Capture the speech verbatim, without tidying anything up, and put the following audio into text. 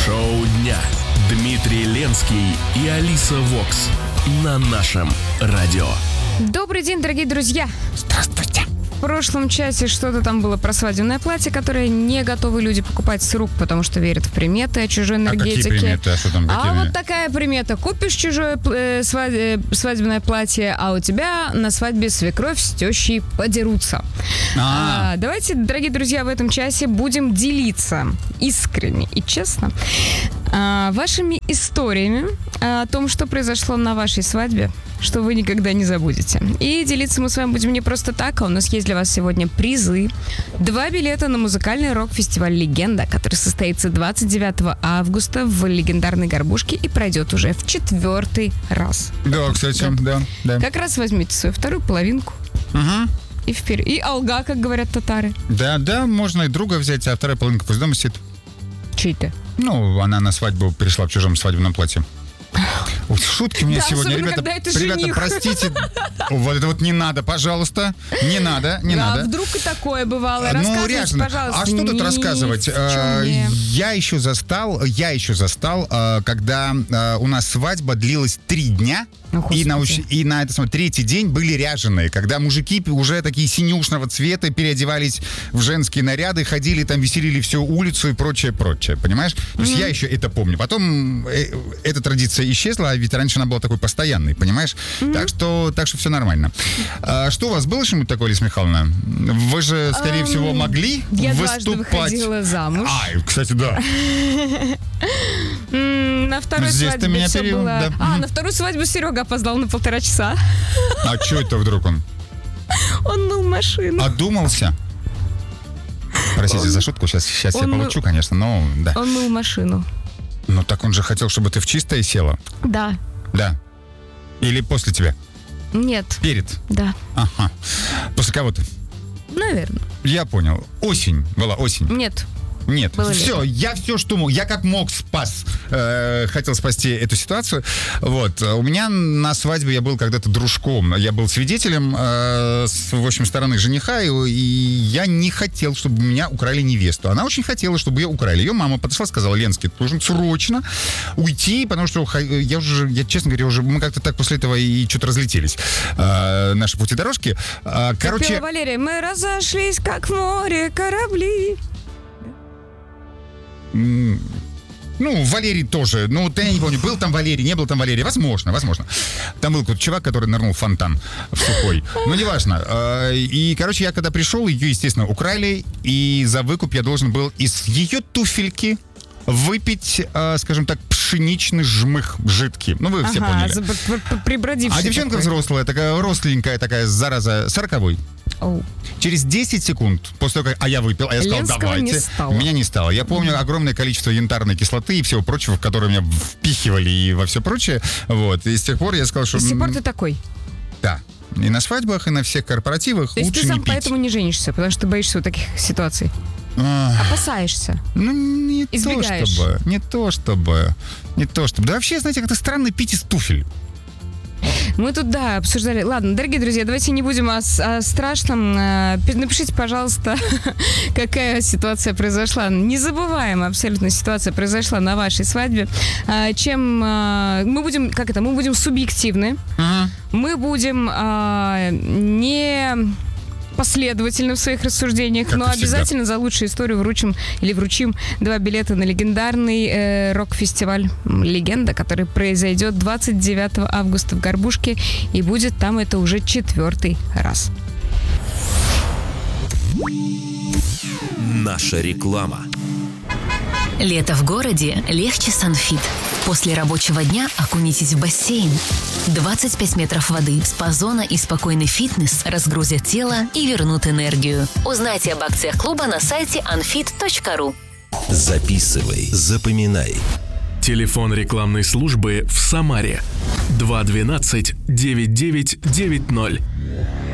Шоу дня. Дмитрий Ленский и Алиса Вокс на нашем радио. Добрый день, дорогие друзья. Здравствуйте. В прошлом часе что-то там было про свадебное платье, которое не готовы люди покупать с рук, потому что верят в приметы, о чужой энергетике. А какие приметы? А что там, какие? А вот такая примета. Купишь чужое э, свадь- свадебное платье, а у тебя на свадьбе свекровь с тещей подерутся. А, давайте, дорогие друзья, в этом часе будем делиться искренне и честно а, вашими историями о том, что произошло на вашей свадьбе, что вы никогда не забудете. И делиться мы с вами будем не просто так, а у нас есть для вас сегодня призы. Два билета на музыкальный рок-фестиваль «Легенда», который состоится двадцать девятого августа в легендарной Горбушке и пройдет уже в четвертый раз. Да, кстати, да. да, да. Как раз возьмите свою вторую половинку. Угу. И вперед. И алга, как говорят татары. Да, да, можно и друга взять, а вторая половинка пусть дома сидит. Чей-то? Ну, она на свадьбу пришла в чужом свадебном платье. Ой, шутки у меня да, сегодня. Ребята, ребята, простите. Вот это вот не надо, пожалуйста. Не надо, не а надо. А вдруг и такое бывало? Ну, реально. Пожалуйста. А что тут рассказывать? Я еще застал, я еще застал, когда у нас свадьба длилась три дня. О, и, на, и на это, смотри, третий день были ряженые, когда мужики уже такие синюшного цвета переодевались в женские наряды, ходили там, веселили всю улицу и прочее, прочее, понимаешь? То есть mm-hmm. я еще это помню. Потом э, эта традиция исчезла, а ведь раньше она была такой постоянной, понимаешь? Mm-hmm. Так что, так что все нормально. А, что у вас было что-нибудь такое, Лиза Михайловна? Вы же, скорее um, всего, могли я выступать... Я дважды выходила замуж. А, кстати, да. На второй Здесь свадьбе ты меня все перевел, было... да. А, на вторую свадьбу Серега опоздал на полтора часа. А что это вдруг он? Он мыл машину. Одумался? Простите он... за шутку, сейчас, сейчас я получу, мыл... конечно, но да. Он мыл машину. Ну так он же хотел, чтобы ты в чистое села? Да. Да. Или после тебя? Нет. Перед? Да. Ага. После кого ты? Наверное. Я понял. Осень. Была осень. Нет. Нет, было все, лето. Я все, что мог, я как мог спас, э, хотел спасти эту ситуацию. Вот, у меня на свадьбе я был когда-то дружком, я был свидетелем, э, с, в общем, стороны жениха, и, и я не хотел, чтобы меня украли невесту. Она очень хотела, чтобы ее украли. Ее мама подошла, сказала: Ленский, ты должен срочно уйти, потому что я уже, я, честно говоря, уже мы как-то так после этого и что-то разлетелись, э, наши пути дорожки. Э, короче... Как пела Валерия, мы разошлись, как в море корабли. Ну, Валерий тоже. Ну, я не помню, был там Валерий, не был там Валерий. Возможно, возможно. Там был какой-то чувак, который нырнул в фонтан в сухой. Ну, неважно. И, короче, я когда пришел, ее, естественно, украли. И за выкуп я должен был из ее туфельки выпить, скажем так, пшеничный жмых жидкий. Ну, вы ага, все поняли. Прибродивший. А девчонка такой. Взрослая, такая росленькая, такая зараза, сороковой. Oh. Через десять секунд после того, как а я выпил, а я сказал, Ленского давайте. Не стало. Меня не стало. Я помню mm-hmm. огромное количество янтарной кислоты и всего прочего, в которое меня впихивали и во все прочее. Вот. И с тех пор я сказал, что... И с тех пор ты такой? Да. И на свадьбах, и на всех корпоративах То есть лучше ты сам не пить. Поэтому не женишься, потому что ты боишься вот таких ситуаций? А... Опасаешься? Ну, не Избегаешь. то чтобы. Не то чтобы. Не то чтобы. Да вообще, знаете, как-то странно пить из туфель. Мы тут, да, обсуждали. Ладно, дорогие друзья, давайте не будем о, о страшном. Напишите, пожалуйста, какая ситуация произошла. Незабываемая абсолютно ситуация произошла на вашей свадьбе. Чем мы будем, как это, мы будем субъективны. Uh-huh. Мы будем а, не... последовательны в своих рассуждениях, как но обязательно за лучшую историю вручим или вручим два билета на легендарный э, рок-фестиваль «Легенда», который произойдет двадцать девятого августа в Горбушке, и будет там это уже четвертый раз. Наша реклама. Лето в городе легче Санфит. После рабочего дня окунитесь в бассейн. двадцать пять метров воды, спа-зона и спокойный фитнес разгрузят тело и вернут энергию. Узнайте об акциях клуба на сайте анфит точка ру. Записывай, запоминай. Телефон рекламной службы в Самаре два двенадцать девять девять девять ноль.